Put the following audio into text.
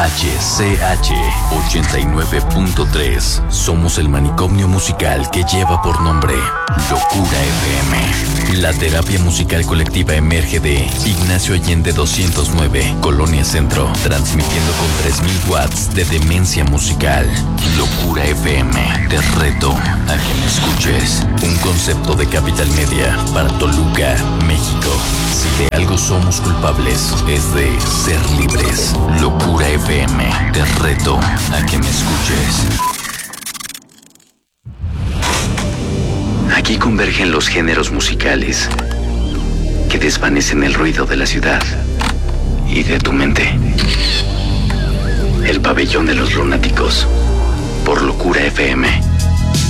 HCH 89.3. Somos el manicomio musical que lleva por nombre Locura FM. La terapia musical colectiva emerge de Ignacio Allende 209, Colonia Centro, transmitiendo con 3000 watts de demencia musical. Locura FM, te reto a que me escuches. Un concepto de Capital Media para Toluca, México. Si de algo somos culpables, es de ser libres. Locura FM, te reto a que me escuches. Aquí convergen los géneros musicales que desvanecen el ruido de la ciudad y de tu mente. El pabellón de los lunáticos por Locura FM.